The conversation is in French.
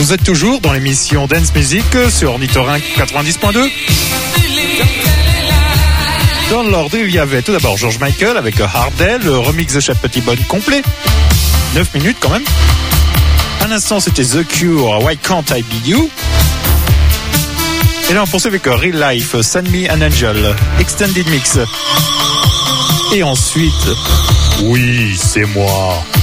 Vous êtes toujours dans l'émission Dance Music sur Ornithorynque 90.2. Dans l'ordre, il y avait tout d'abord George Michael avec Hard Day, le remix de Chef Pettibone complet. 9 minutes quand même. Un instant, c'était The Cure, Why Can't I Be You. Et là, on poursuit avec Real Life, Send Me an Angel, Extended Mix. Et ensuite, oui, c'est moi.